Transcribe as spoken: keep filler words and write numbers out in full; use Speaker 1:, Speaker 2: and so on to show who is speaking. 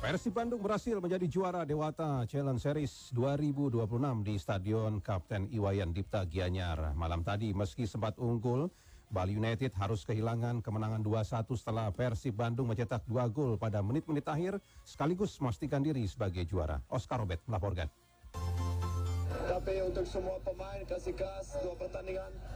Speaker 1: Persib Bandung berhasil menjadi juara Dewata Challenge Series dua ribu dua puluh enam di Stadion Kapten Iwayan Dipta Gianyar. Malam tadi meski sempat unggul, Bali United harus kehilangan kemenangan dua satu setelah Persib Bandung mencetak dua gol pada menit-menit akhir sekaligus memastikan diri sebagai juara. Oscar Robert melaporkan.
Speaker 2: Tapi untuk semua pemain kasih gas dua pertandingan